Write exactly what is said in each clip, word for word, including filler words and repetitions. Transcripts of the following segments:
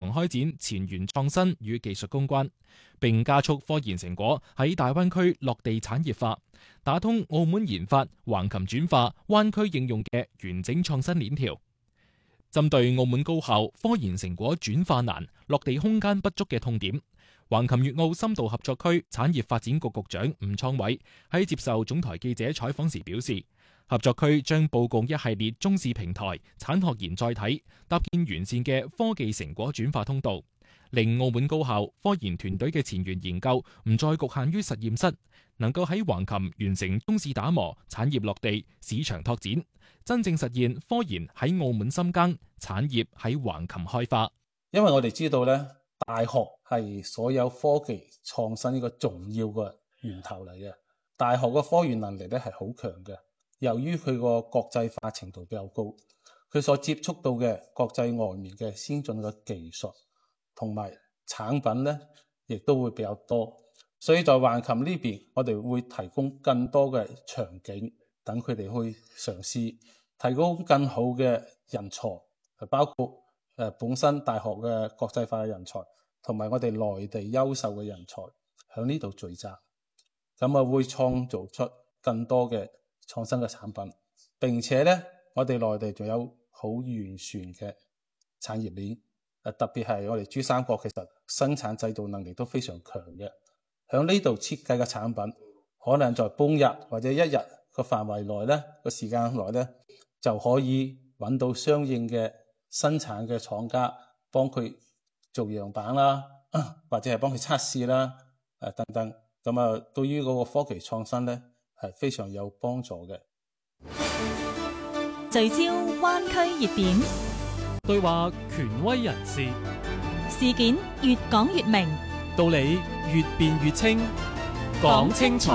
強開展前沿創新與技術攻關，並加速科研成果喺大灣區落地產業化，打通澳門研發、橫琴轉化、灣區應用嘅完整創新鏈條。針對澳門高校科研成果轉化難、落地空間不足嘅痛點，橫琴粵澳深度合作區產業發展局局長吳創偉喺接受總台記者採訪時表示，合作區將佈局一系列中試平台、產學研載體，搭建完善嘅科技成果轉化通道，令澳門高校科研團隊嘅前沿研究唔再局限於實驗室，能夠喺橫琴完成中試打磨、產業落地、市場拓展，真正實現科研喺澳門深耕，產業喺橫琴開花。 因為我哋知道咧，大學係所有科技創新一個重要嘅源頭嚟嘅。大學嘅科研能力咧係好強嘅，由於佢個國際化程度比較高，佢所接觸到嘅國際外面嘅先進嘅技術同埋產品咧，亦都會比較多。所以在橫琴呢邊，我哋會提供更多嘅場景，等佢哋去嘗試，提供更好嘅人才，包括誒本身大學嘅國際化嘅人才，同埋我哋內地優秀嘅人才喺呢度聚集，咁啊會創造出更多嘅創新嘅產品。並且咧，我哋內地仲有好完善嘅產業鏈，誒特別係我哋珠三角其實生產製造能力都非常強嘅。喺呢度設計嘅產品，可能在半日或者一日個範圍內咧，個時間內咧，就可以揾到相應嘅生產嘅廠家幫佢做樣板啦，或者係幫佢測試啦，誒等等。咁啊，對於嗰個科技創新咧，係非常有幫助嘅。 聚焦灣區熱點， 對話權威人士， 事件越講越明， 道理越辯越清，講清楚。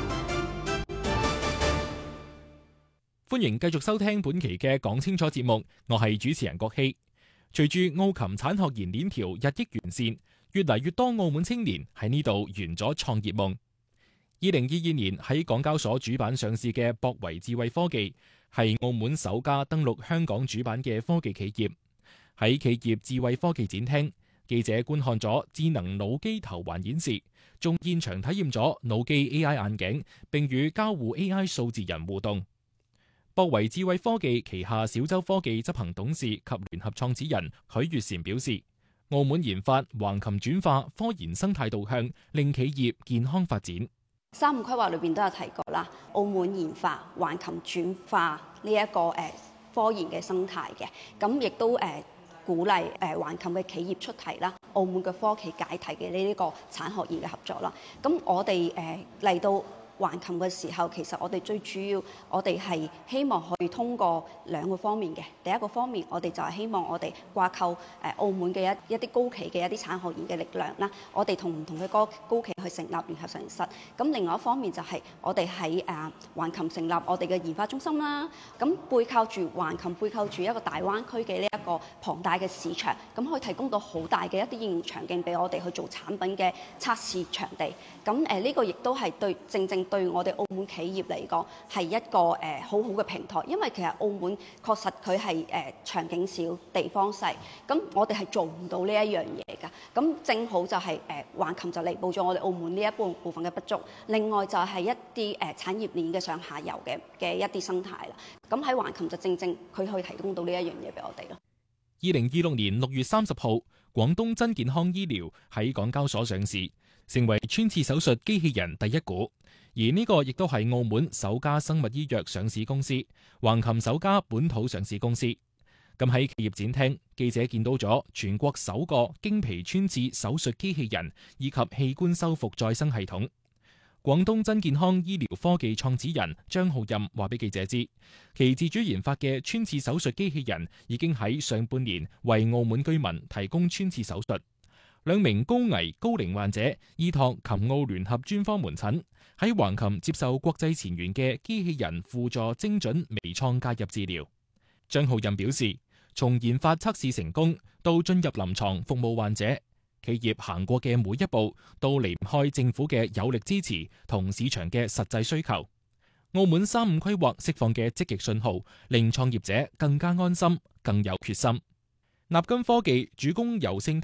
歡迎繼續收聽本期嘅講清楚節目，我係主持人郭希。隨住澳琴產學研鏈條日益完善，越嚟越多澳門青年喺呢度圓咗創業夢。二零二二年喺港交所主板上市嘅博維智慧科技，係澳門首家登陸香港主板嘅科技企業。喺企業智慧科技展廳，記者觀看咗智能腦機頭環演示，仲現場體驗咗腦機 A I 眼鏡，並與交互 A I 數字人互動。博維智慧科技旗下小洲科技執行董事及聯合創始人許月嬋表示，澳門研發橫琴轉化科研生態導向，令企業健康發展。 三五規劃裏邊都有提過啦，澳門研發橫琴轉化呢一個誒科研嘅生態嘅，咁亦都誒鼓勵誒橫琴嘅企業出題啦，澳門嘅科技解題嘅呢一個產學研嘅合作啦。咁我哋誒嚟到橫琴嘅時候，其實我哋最主要，我哋係希望可以通過兩個方面嘅。第一個方面，我哋就係希望我哋掛鈎誒澳門嘅一一啲高企嘅一啲產學研嘅力量啦。我哋同唔同嘅高高企去成立聯合實驗室。咁另外一方面就係我哋喺誒橫琴成立我哋嘅研發中心啦。咁背靠住橫琴，背靠住一個大灣區嘅呢一個龐大嘅市場，咁可以提供到好大嘅一啲應用場景俾我哋去做產品嘅測試場地。咁誒呢個亦都係對正正。對我哋澳門企業嚟講係一個誒、呃、好好嘅平台，因為其實澳門確實佢係誒場景少、地方細，咁我哋係做唔到呢一樣嘢㗎。咁正好就係誒橫琴就彌補咗我哋澳門呢一部部分嘅不足。另外就係一啲誒、呃、產業鏈嘅上下游嘅嘅一啲生態啦。咁喺橫琴就正正佢可以提供到呢一樣嘢俾我哋咯。 二零二六年六月三十號，廣東真健康醫療喺港交所上市，成為穿刺手術機器人第一股。而呢個亦都係澳門首家生物醫藥上市公司，橫琴首家本土上市公司。咁喺企業展廳，記者見到咗全國首個經皮穿刺手術機器人以及器官修復再生系統。廣東真健康醫療科技創始人張浩任話俾記者知，其自主研發嘅穿刺手術機器人已經喺上半年為澳門居民提供穿刺手術。兩名高危高齡患者依託琴澳聯合專科門診，喺橫琴接受國際前沿嘅機器人輔助精準微創介入治療。張浩任表示，從研發測試成功到進入臨床服務患者，企業行過嘅每一步都離唔開政府嘅有力支持同市場嘅實際需求。澳門三五規劃釋放嘅積極信號，令創業者更加安心，更有決心。納金科技主攻柔性